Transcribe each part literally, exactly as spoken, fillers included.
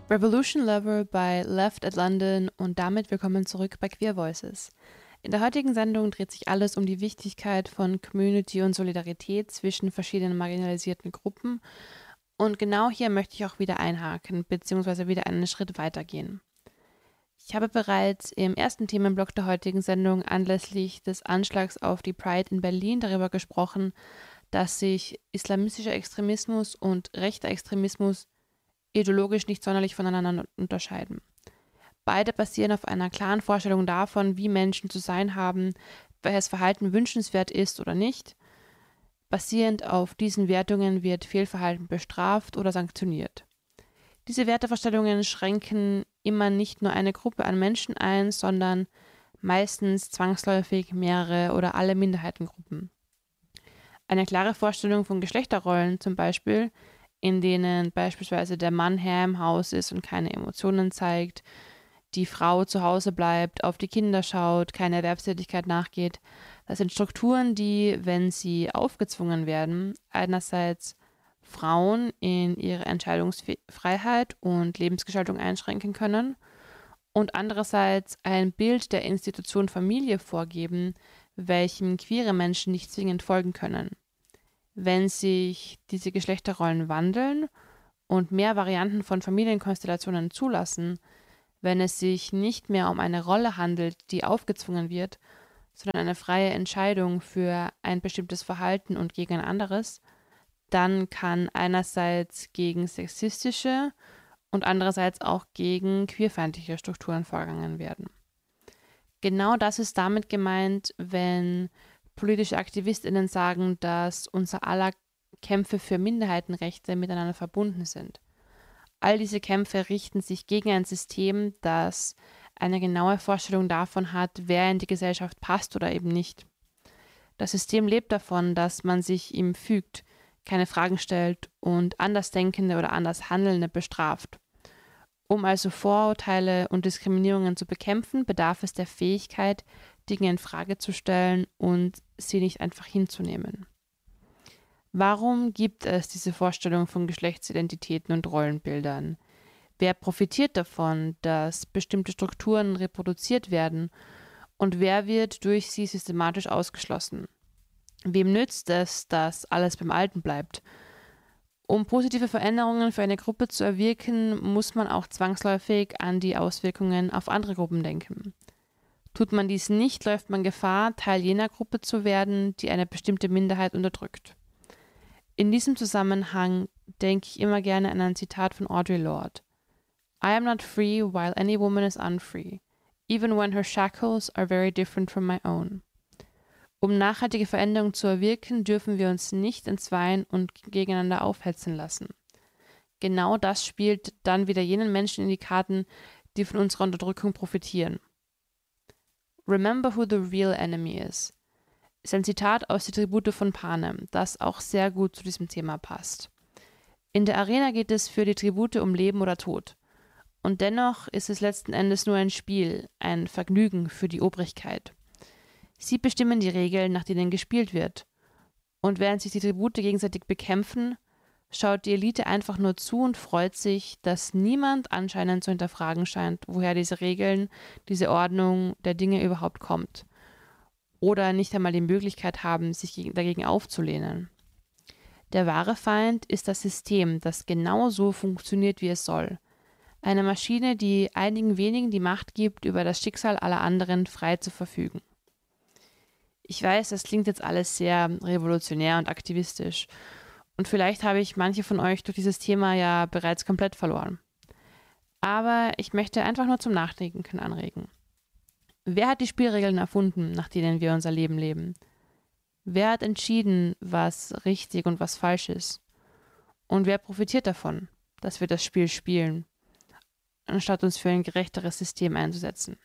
Revolution Lover bei Left at London und damit willkommen zurück bei Queer Voices. In der heutigen Sendung dreht sich alles um die Wichtigkeit von Community und Solidarität zwischen verschiedenen marginalisierten Gruppen und genau hier möchte ich auch wieder einhaken bzw. wieder einen Schritt weitergehen. Ich habe bereits im ersten Themenblock der heutigen Sendung anlässlich des Anschlags auf die Pride in Berlin darüber gesprochen, dass sich islamistischer Extremismus und rechter Extremismus ideologisch nicht sonderlich voneinander unterscheiden. Beide basieren auf einer klaren Vorstellung davon, wie Menschen zu sein haben, welches Verhalten wünschenswert ist oder nicht. Basierend auf diesen Wertungen wird Fehlverhalten bestraft oder sanktioniert. Diese Wertevorstellungen schränken immer nicht nur eine Gruppe an Menschen ein, sondern meistens zwangsläufig mehrere oder alle Minderheitengruppen. Eine klare Vorstellung von Geschlechterrollen zum Beispiel, in denen beispielsweise der Mann Herr im Haus ist und keine Emotionen zeigt, die Frau zu Hause bleibt, auf die Kinder schaut, keine Erwerbstätigkeit nachgeht. Das sind Strukturen, die, wenn sie aufgezwungen werden, einerseits Frauen in ihre Entscheidungsfreiheit und Lebensgestaltung einschränken können und andererseits ein Bild der Institution Familie vorgeben, welchem queere Menschen nicht zwingend folgen können. Wenn sich diese Geschlechterrollen wandeln und mehr Varianten von Familienkonstellationen zulassen, wenn es sich nicht mehr um eine Rolle handelt, die aufgezwungen wird, sondern eine freie Entscheidung für ein bestimmtes Verhalten und gegen ein anderes, dann kann einerseits gegen sexistische und andererseits auch gegen queerfeindliche Strukturen vorgegangen werden. Genau das ist damit gemeint, wenn politische AktivistInnen sagen, dass unser aller Kämpfe für Minderheitenrechte miteinander verbunden sind. All diese Kämpfe richten sich gegen ein System, das eine genaue Vorstellung davon hat, wer in die Gesellschaft passt oder eben nicht. Das System lebt davon, dass man sich ihm fügt, keine Fragen stellt und Andersdenkende oder anders Handelnde bestraft. Um also Vorurteile und Diskriminierungen zu bekämpfen, bedarf es der Fähigkeit, Dinge in Frage zu stellen und sie nicht einfach hinzunehmen. Warum gibt es diese Vorstellung von Geschlechtsidentitäten und Rollenbildern? Wer profitiert davon, dass bestimmte Strukturen reproduziert werden und wer wird durch sie systematisch ausgeschlossen? Wem nützt es, dass alles beim Alten bleibt? Um positive Veränderungen für eine Gruppe zu erwirken, muss man auch zwangsläufig an die Auswirkungen auf andere Gruppen denken. Tut man dies nicht, läuft man Gefahr, Teil jener Gruppe zu werden, die eine bestimmte Minderheit unterdrückt. In diesem Zusammenhang denke ich immer gerne an ein Zitat von Audre Lorde. I am not free while any woman is unfree, even when her shackles are very different from my own. Um nachhaltige Veränderungen zu erwirken, dürfen wir uns nicht entzweien und gegeneinander aufhetzen lassen. Genau das spielt dann wieder jenen Menschen in die Karten, die von unserer Unterdrückung profitieren. Remember who the real enemy is, ist ein Zitat aus die Tribute von Panem, das auch sehr gut zu diesem Thema passt. In der Arena geht es für die Tribute um Leben oder Tod. Und dennoch ist es letzten Endes nur ein Spiel, ein Vergnügen für die Obrigkeit. Sie bestimmen die Regeln, nach denen gespielt wird. Und während sich die Tribute gegenseitig bekämpfen, schaut die Elite einfach nur zu und freut sich, dass niemand anscheinend zu hinterfragen scheint, woher diese Regeln, diese Ordnung der Dinge überhaupt kommt. Oder nicht einmal die Möglichkeit haben, sich dagegen aufzulehnen. Der wahre Feind ist das System, das genau so funktioniert, wie es soll. Eine Maschine, die einigen wenigen die Macht gibt, über das Schicksal aller anderen frei zu verfügen. Ich weiß, das klingt jetzt alles sehr revolutionär und aktivistisch. Und vielleicht habe ich manche von euch durch dieses Thema ja bereits komplett verloren. Aber ich möchte einfach nur zum Nachdenken anregen. Wer hat die Spielregeln erfunden, nach denen wir unser Leben leben? Wer hat entschieden, was richtig und was falsch ist? Und wer profitiert davon, dass wir das Spiel spielen, anstatt uns für ein gerechteres System einzusetzen?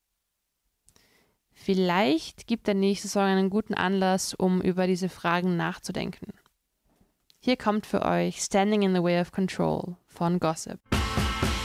Vielleicht gibt der nächste Song einen guten Anlass, um über diese Fragen nachzudenken. Hier kommt für euch Standing in the Way of Control von Gossip.